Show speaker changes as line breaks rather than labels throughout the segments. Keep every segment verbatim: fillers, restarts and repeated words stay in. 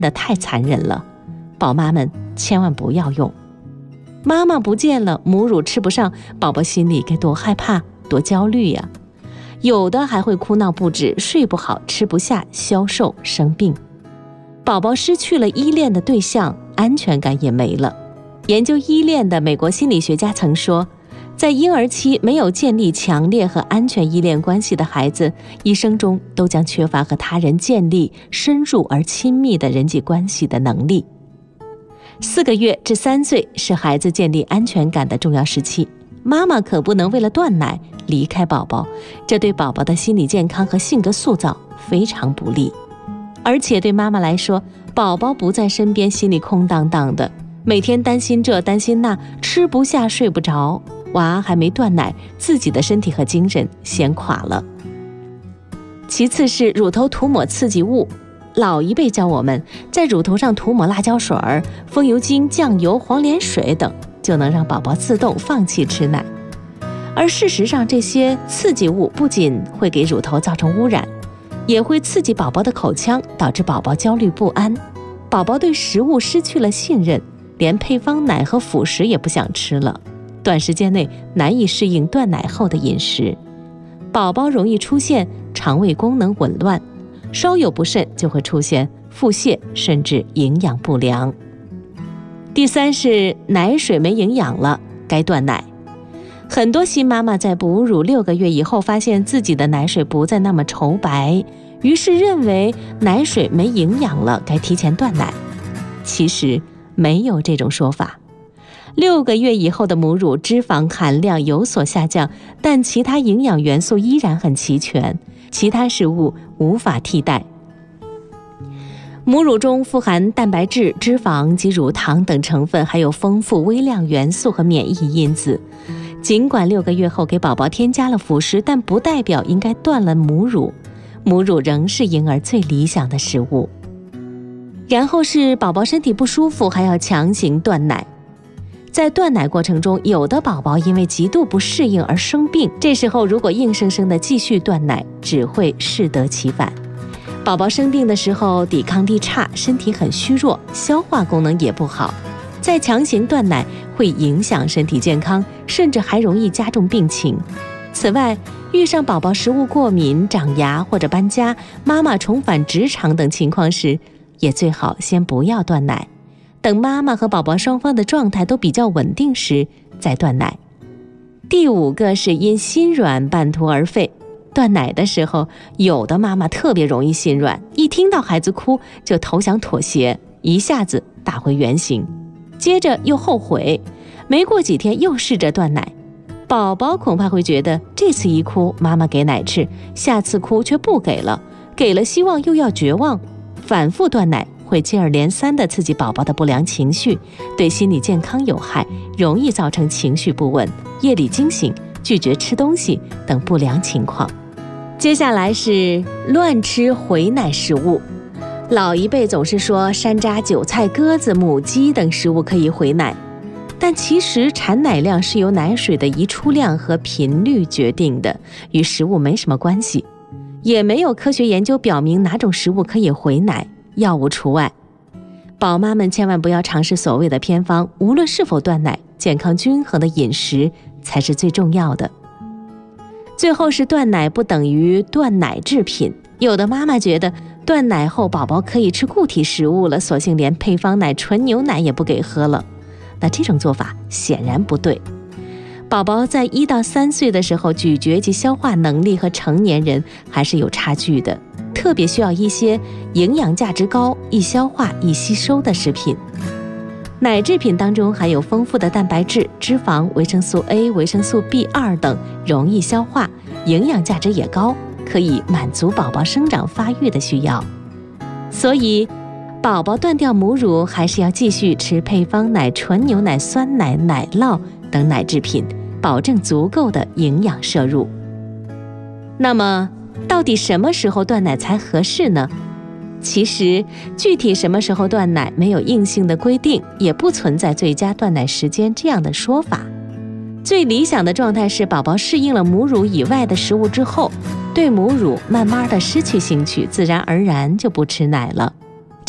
那太残忍了，宝妈们千万不要用。妈妈不见了，母乳吃不上，宝宝心里该多害怕多焦虑呀！有的还会哭闹不止，睡不好，吃不下，消瘦生病。宝宝失去了依恋的对象，安全感也没了。研究依恋的美国心理学家曾说，在婴儿期没有建立强烈和安全依恋关系的孩子，一生中都将缺乏和他人建立深入而亲密的人际关系的能力。四个月至三岁是孩子建立安全感的重要时期，妈妈可不能为了断奶离开宝宝，这对宝宝的心理健康和性格塑造非常不利。而且对妈妈来说，宝宝不在身边，心里空荡荡的，每天担心这担心那，吃不下睡不着，娃还没断奶，自己的身体和精神先垮了。其次是乳头涂抹刺激物，老一辈教我们在乳头上涂抹辣椒水、风油精、酱油、黄连水等，就能让宝宝自动放弃吃奶。而事实上，这些刺激物不仅会给乳头造成污染，也会刺激宝宝的口腔，导致宝宝焦虑不安，宝宝对食物失去了信任，连配方奶和辅食也不想吃了，短时间内难以适应断奶后的饮食，宝宝容易出现肠胃功能紊乱，稍有不慎就会出现腹泻，甚至营养不良。第三是奶水没营养了，该断奶。很多新妈妈在哺乳六个月以后，发现自己的奶水不再那么稠白，于是认为奶水没营养了，该提前断奶。其实没有这种说法。六个月以后的母乳脂肪含量有所下降，但其他营养元素依然很齐全，其他食物无法替代。母乳中富含蛋白质、脂肪及乳糖等成分，还有丰富微量元素和免疫因子。尽管六个月后给宝宝添加了辅食，但不代表应该断了母乳，母乳仍是婴儿最理想的食物。然后是宝宝身体不舒服，还要强行断奶。在断奶过程中，有的宝宝因为极度不适应而生病，这时候如果硬生生的继续断奶，只会适得其反。宝宝生病的时候，抵抗力差，身体很虚弱，消化功能也不好，再强行断奶会影响身体健康，甚至还容易加重病情。此外，遇上宝宝食物过敏、长牙或者搬家、妈妈重返职场等情况时，也最好先不要断奶，等妈妈和宝宝双方的状态都比较稳定时再断奶。第五个是因心软半途而废。断奶的时候，有的妈妈特别容易心软，一听到孩子哭就投降妥协，一下子打回原形，接着又后悔，没过几天又试着断奶。宝宝恐怕会觉得这次一哭妈妈给奶吃，下次哭却不给了，给了希望又要绝望，反复断奶会接二连三地刺激宝宝的不良情绪，对心理健康有害，容易造成情绪不稳、夜里惊醒、拒绝吃东西等不良情况。接下来是乱吃回奶食物。老一辈总是说山楂、韭菜、鸽子、母鸡等食物可以回奶，但其实产奶量是由奶水的移出量和频率决定的，与食物没什么关系，也没有科学研究表明哪种食物可以回奶，药物除外。宝妈们千万不要尝试所谓的偏方，无论是否断奶，健康均衡的饮食才是最重要的。最后是断奶不等于断奶制品，有的妈妈觉得断奶后宝宝可以吃固体食物了，索性连配方奶、纯牛奶也不给喝了，那这种做法显然不对。宝宝在一到三岁的时候，咀嚼及消化能力和成年人还是有差距的，特别需要一些营养价值高、易消化、易吸收的食品。奶制品当中含有丰富的蛋白质、脂肪、维生素 A、维生素 B 二 等，容易消化，营养价值也高，可以满足宝宝生长发育的需要。所以宝宝断掉母乳，还是要继续吃配方奶、纯牛奶、酸奶、奶酪等奶制品，保证足够的营养摄入。那么到底什么时候断奶才合适呢？其实具体什么时候断奶没有硬性的规定，也不存在最佳断奶时间这样的说法。最理想的状态是宝宝适应了母乳以外的食物之后，对母乳慢慢的失去兴趣，自然而然就不吃奶了。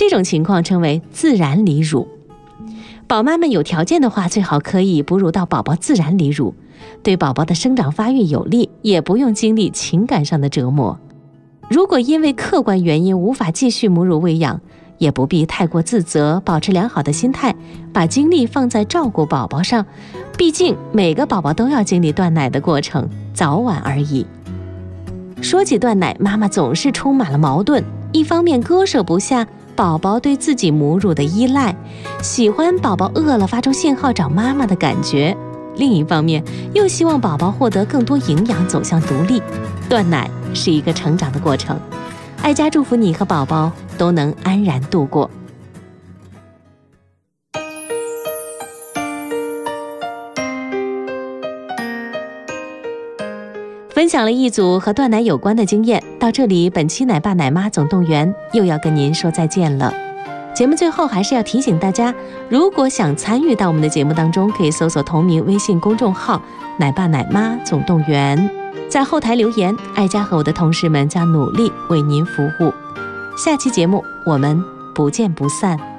这种情况称为自然离乳。宝妈们有条件的话，最好可以哺乳到宝宝自然离乳，对宝宝的生长发育有利，也不用经历情感上的折磨。如果因为客观原因无法继续母乳喂养，也不必太过自责，保持良好的心态，把精力放在照顾宝宝上。毕竟每个宝宝都要经历断奶的过程，早晚而已。说起断奶，妈妈总是充满了矛盾，一方面割舍不下宝宝对自己母乳的依赖，喜欢宝宝饿了发出信号找妈妈的感觉，另一方面又希望宝宝获得更多营养，走向独立。断奶是一个成长的过程，爱家祝福你和宝宝都能安然度过。分享了一组和断奶有关的经验，到这里本期奶爸奶妈总动员又要跟您说再见了。节目最后还是要提醒大家，如果想参与到我们的节目当中，可以搜索同名微信公众号奶爸奶妈总动员，在后台留言，爱家和我的同事们将努力为您服务。下期节目我们不见不散。